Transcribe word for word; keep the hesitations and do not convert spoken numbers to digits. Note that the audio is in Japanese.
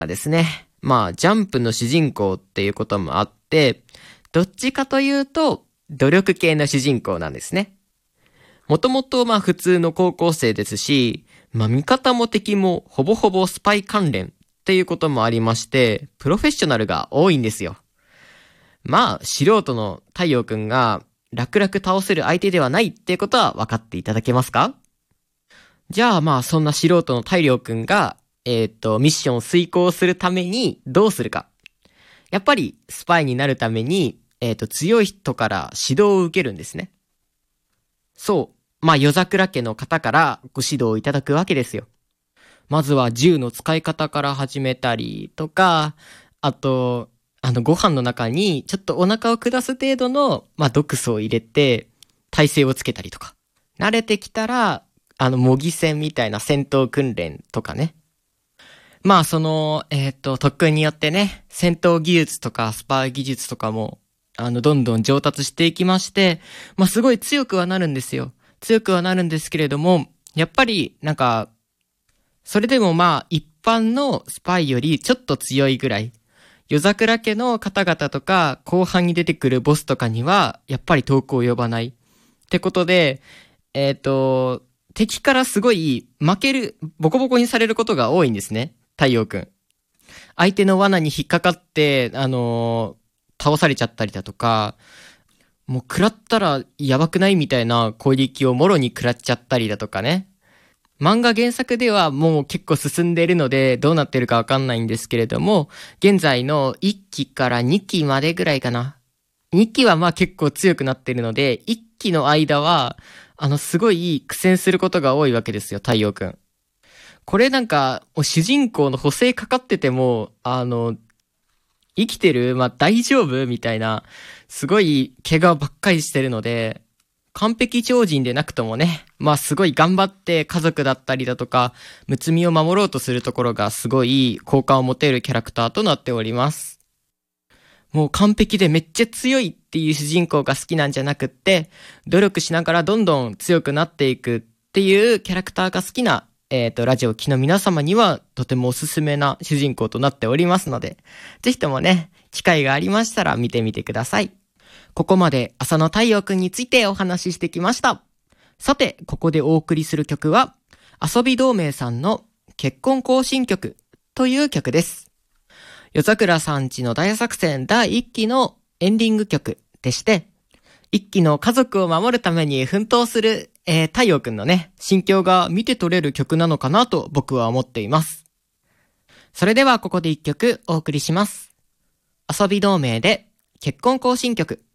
ですね。まあ、ジャンプの主人公っていうこともあって、どっちかというと、努力系の主人公なんですね。もともとまあ普通の高校生ですし、まあ味方も敵もほぼほぼスパイ関連っていうこともありまして、プロフェッショナルが多いんですよ。まあ、素人の太陽くんが楽々倒せる相手ではないってことは分かっていただけますか？じゃあまあ、そんな素人の太陽くんが、えっと、ミッションを遂行するためにどうするか。やっぱり、スパイになるために、えっと、強い人から指導を受けるんですね。そう。まあ、夜桜家の方からご指導をいただくわけですよ。まずは銃の使い方から始めたりとか、あと、あの、ご飯の中にちょっとお腹を下す程度の、まあ、毒素を入れて、耐性をつけたりとか。慣れてきたら、あの、模擬戦みたいな戦闘訓練とかね。まあ、その、えっと、特訓によってね、戦闘技術とかスパイ技術とかも、あの、どんどん上達していきまして、まあ、すごい強くはなるんですよ。強くはなるんですけれども、やっぱり、なんか、それでもまあ、一般のスパイよりちょっと強いぐらい。夜桜家の方々とか、後半に出てくるボスとかには、やっぱり遠く及ばない。ってことで、えっと、敵からすごい負ける、ボコボコにされることが多いんですね。太陽くん。相手の罠に引っかかって、あのー、倒されちゃったりだとか、もう食らったらやばくないみたいな攻撃をもろに食らっちゃったりだとかね。漫画原作ではもう結構進んでいるのでどうなってるかわかんないんですけれども、現在のいっきからにきまでぐらいかな。にきはまあ結構強くなってるので、いっきの間は、あのすごい苦戦することが多いわけですよ、太陽くん。これなんか、主人公の補正かかってても、あの、生きてるまあ大丈夫みたいな、すごい怪我ばっかりしてるので、完璧超人でなくともね、まあすごい頑張って家族だったりだとか、むつみを守ろうとするところがすごい好感を持てるキャラクターとなっております。もう完璧でめっちゃ強いっていう主人公が好きなんじゃなくって、努力しながらどんどん強くなっていくっていうキャラクターが好きな、えっと、ラジオ機の皆様にはとてもおすすめな主人公となっておりますので、ぜひともね、機会がありましたら見てみてください。ここまで浅野太陽くんについてお話ししてきました。さて、ここでお送りする曲は、遊び同盟さんの結婚行進曲という曲です。夜桜さんちの大作戦だいいっきのエンディング曲でして、一期の家族を守るために奮闘する、えー、太陽くんのね、心境が見て取れる曲なのかなと僕は思っています。それではここで一曲お送りします。遊び同盟で結婚行進曲。